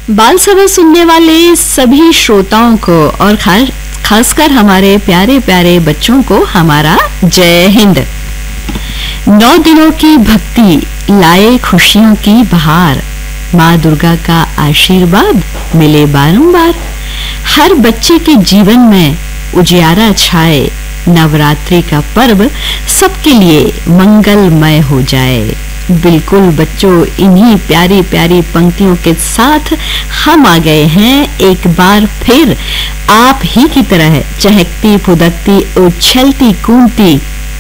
बाल सभा सुनने वाले सभी श्रोताओं को और खासकर हमारे प्यारे प्यारे बच्चों को हमारा जय हिंद। 9 दिनों की भक्ति लाए खुशियों की बहार, माँ दुर्गा का आशीर्वाद मिले बारंबार। हर बच्चे के जीवन में उजियारा छाए, नवरात्रि का पर्व सबके लिए मंगलमय हो जाए। बिल्कुल बच्चों, इन्हीं प्यारी प्यारी पंक्तियों के साथ हम आ गए हैं एक बार फिर आप ही की तरह चहकती फुदकती उछलती कूदती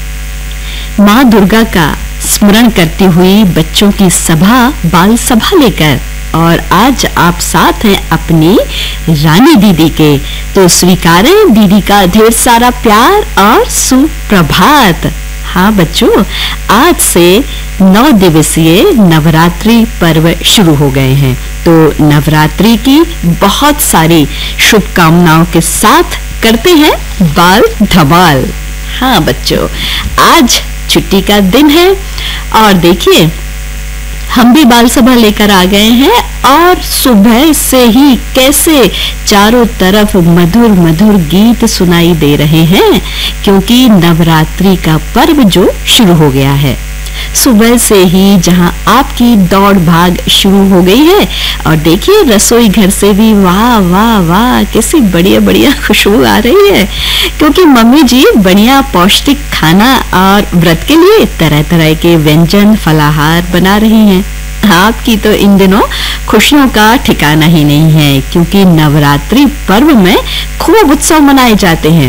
माँ दुर्गा का स्मरण करती हुई बच्चों की सभा बाल सभा लेकर। और आज आप साथ हैं अपनी रानी दीदी के, तो स्वीकारें दीदी का ढेर सारा प्यार और सुप्रभात। हाँ बच्चों, आज से 9 दिवसीय नवरात्रि पर्व शुरू हो गए हैं, तो नवरात्रि की बहुत सारी शुभकामनाओं के साथ करते हैं बाल धमाल। हाँ बच्चों, आज छुट्टी का दिन है और देखिए हम भी बाल सभा लेकर आ गए हैं और सुबह से ही कैसे चारों तरफ मधुर मधुर गीत सुनाई दे रहे हैं, क्योंकि नवरात्रि का पर्व जो शुरू हो गया है। सुबह से ही जहां आपकी दौड़ भाग शुरू हो गई है और देखिए रसोई घर से भी वाह वाह वाह कैसी बढ़िया बढ़िया खुशबू आ रही है, क्योंकि मम्मी जी बढ़िया पौष्टिक खाना और व्रत के लिए तरह तरह के व्यंजन फलाहार बना रही हैं। आपकी तो इन दिनों खुशियों का ठिकाना ही नहीं है, क्योंकि नवरात्रि पर्व में खूब उत्सव मनाए जाते हैं।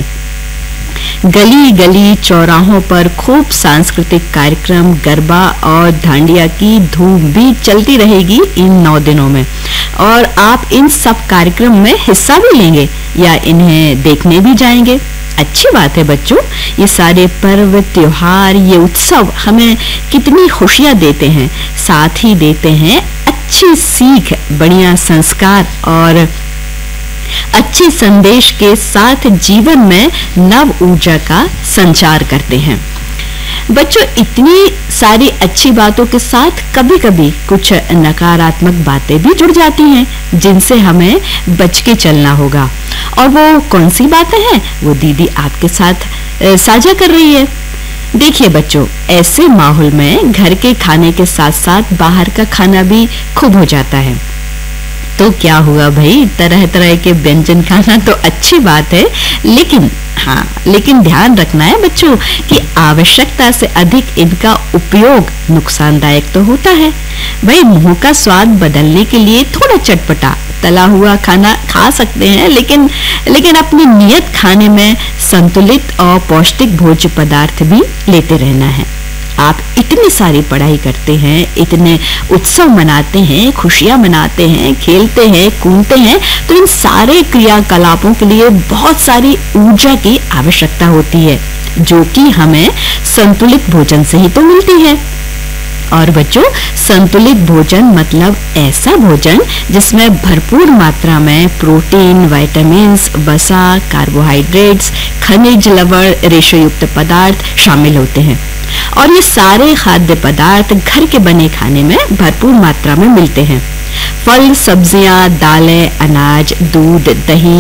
गली गली चौराहों पर खूब सांस्कृतिक कार्यक्रम, गरबा और डांडिया की धूम भी चलती रहेगी इन 9 दिनों में। और आप इन सब कार्यक्रम में हिस्सा भी लेंगे या इन्हें देखने भी जाएंगे। अच्छी बात है बच्चों, ये सारे पर्व त्योहार ये उत्सव हमें कितनी खुशियां देते हैं, साथ ही देते हैं अच्छी सीख, बढ़िया संस्कार और अच्छे संदेश के साथ जीवन में नव ऊर्जा का संचार करते हैं। बच्चों, इतनी सारी अच्छी बातों के साथ कभी कभी कुछ नकारात्मक बातें भी जुड़ जाती हैं, जिनसे हमें बच के चलना होगा। और वो कौन सी बातें हैं, वो दीदी आपके साथ साझा कर रही है। देखिए बच्चों, ऐसे माहौल में घर के खाने के साथ साथ बाहर का खाना भी खूब हो जाता है। तो क्या हुआ भाई, तरह तरह के व्यंजन खाना तो अच्छी बात है, लेकिन ध्यान रखना है बच्चों कि आवश्यकता से अधिक इनका उपयोग नुकसानदायक तो होता है। भाई मुंह का स्वाद बदलने के लिए थोड़ा चटपटा तला हुआ खाना खा सकते हैं, लेकिन अपनी नियत खाने में संतुलित और पौष्टिक भोज्य पदार्थ भी लेते रहना है। आप इतनी सारी पढ़ाई करते हैं, इतने उत्सव मनाते हैं, खुशियां मनाते हैं, खेलते हैं, कूदते हैं, तो इन सारे क्रियाकलापों के लिए बहुत सारी ऊर्जा की आवश्यकता होती है, जो कि हमें संतुलित भोजन से ही तो मिलती है। और बच्चों, संतुलित भोजन मतलब ऐसा भोजन जिसमें भरपूर मात्रा में प्रोटीन, विटामिन्स, वसा, कार्बोहाइड्रेट्स, खनिज, लवण, रेशोयुक्त पदार्थ शामिल होते हैं। और ये सारे खाद्य पदार्थ घर के बने खाने में भरपूर मात्रा में मिलते हैं। फल, सब्जियां, दालें, अनाज, दूध, दही,